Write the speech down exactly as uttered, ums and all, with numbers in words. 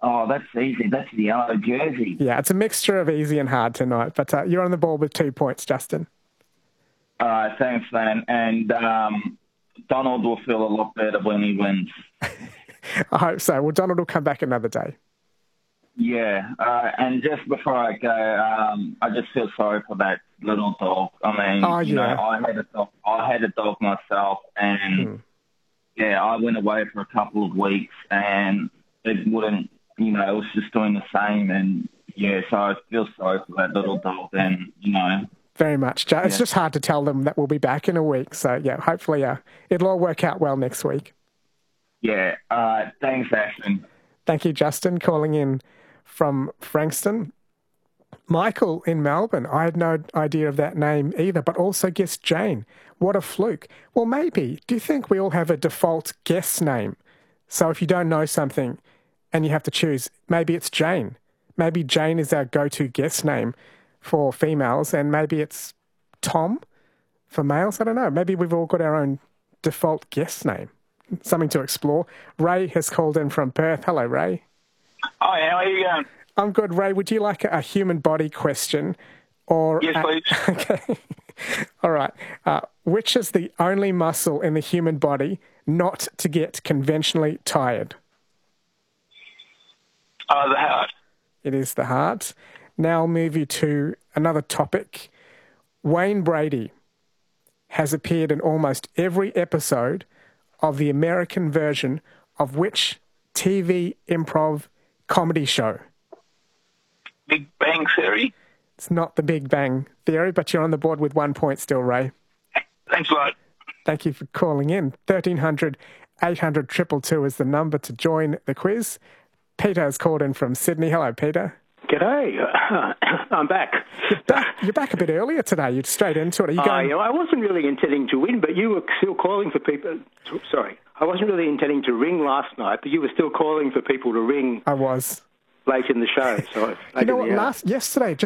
Oh, that's easy. That's the yellow jersey. Yeah, it's a mixture of easy and hard tonight, but uh, you're on the ball with two points, Justin. All right, thanks, man. And um, Donald will feel a lot better when he wins. I hope so. Well, Donald will come back another day. Yeah, uh, and just before I go, um, I just feel sorry for that little dog. I mean, oh, you yeah. know, I had a dog. I had a dog myself, and Hmm. yeah, I went away for a couple of weeks, and it wouldn't, you know, it was just doing the same, and yeah, so I feel sorry for that little dog, and you know. Very much. It's Yeah. just hard to tell them that we'll be back in a week. So, yeah, hopefully uh, it'll all work out well next week. Yeah. Uh, thanks, Ashton. Thank you, Justin, calling in from Frankston. Michael in Melbourne, I had no idea of that name either, but also guessed Jane. What a fluke. Well, maybe. Do you think we all have a default guess name? So if you don't know something and you have to choose, maybe it's Jane. Maybe Jane is our go-to guess name for females, and maybe it's Tom for males. I don't know. Maybe we've all got our own default guess name. Something to explore. Ray has called in from Perth. Hello, Ray. Hi, how are you going? I'm good, Ray. Would you like a human body question? Or Yes, a- please. Okay. All right. Uh, which is the only muscle in the human body not to get conventionally tired? Uh, the heart. It is the heart. Now I'll move you to another topic. Wayne Brady has appeared in almost every episode of the American version of which T V improv comedy show? Big Bang Theory. It's not the Big Bang Theory, but you're on the board with one point still, Ray. Thanks a lot. Thank you for calling in. thirteen hundred, eight hundred, two two two is the number to join the quiz. Peter has called in from Sydney. Hello, Peter. G'day. I'm back. You're back, you're back a bit earlier today. You're straight into it. Are you going? I, I wasn't really intending to win, but you were still calling for people. Sorry. I wasn't really intending to ring last night, but you were still calling for people to ring I was. late in the show. So You know what? Last yesterday, just